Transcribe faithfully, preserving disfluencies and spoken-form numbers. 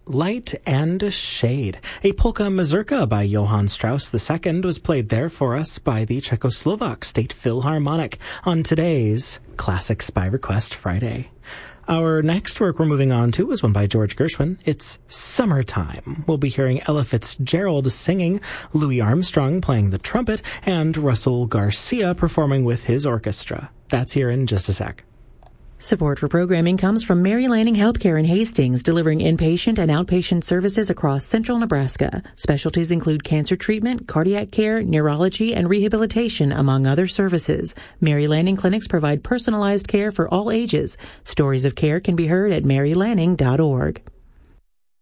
Light and Shade. A polka mazurka by Johann Strauss the Second was played there for us by the Czechoslovak State Philharmonic on today's Classics by Request Friday. Our next work we're moving on to is one by George Gershwin. It's Summertime. We'll be hearing Ella Fitzgerald singing, Louis Armstrong playing the trumpet, and Russell Garcia performing with his orchestra. That's here in just a sec. Support for programming comes from Mary Lanning Healthcare in Hastings, delivering inpatient and outpatient services across central Nebraska. Specialties include cancer treatment, cardiac care, neurology, and rehabilitation, among other services. Mary Lanning clinics provide personalized care for all ages. Stories of care can be heard at mary lanning dot org.